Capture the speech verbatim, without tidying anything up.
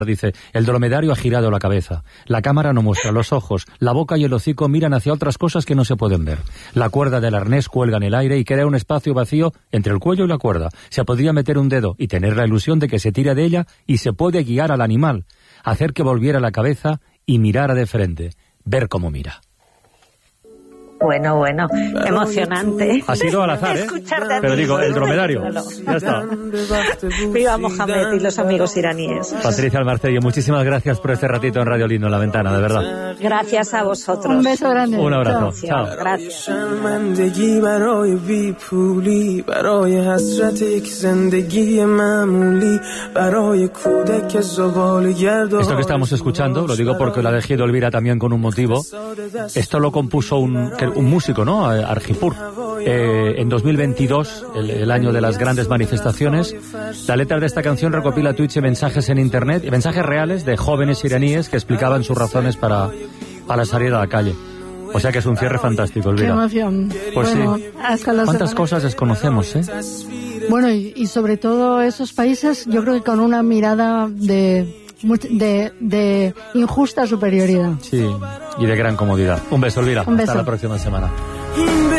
Dice, el dromedario ha girado la cabeza, la cámara no muestra los ojos, la boca y el hocico miran hacia otras cosas que no se pueden ver. La cuerda del arnés cuelga en el aire y crea un espacio vacío entre el cuello y la cuerda. Se podría meter un dedo y tener la ilusión de que se tira de ella y se puede guiar al animal, hacer que volviera la cabeza y mirara de frente, ver cómo mira. Bueno, bueno, emocionante. Ha sido al azar, ¿eh? Pero digo, el dromedario. Ya está. Viva Mohamed y los amigos iraníes. Patricia Almarcello, muchísimas gracias por este ratito en Radio Lindo en la Ventana, de verdad. Gracias a vosotros. Un beso grande. Un abrazo. Chao. Chao. Gracias. Esto que estamos escuchando, lo digo porque lo ha elegido Elvira también con un motivo. Esto lo compuso un... un músico, ¿no? Arjipur. Eh, en dos mil veintidós, el, el año de las grandes manifestaciones, la letra de esta canción recopila tweets y mensajes en internet, y mensajes reales de jóvenes iraníes que explicaban sus razones para, para salir a la calle. O sea que es un cierre fantástico, Elvira. Qué emoción. Pues bueno, sí. Hasta las ¿Cuántas semanas. cosas desconocemos, eh? Bueno, y, y sobre todo esos países, yo creo que con una mirada de... De, de injusta superioridad. Sí, y de gran comodidad. Un beso, Elvira. Un beso. Hasta la próxima semana.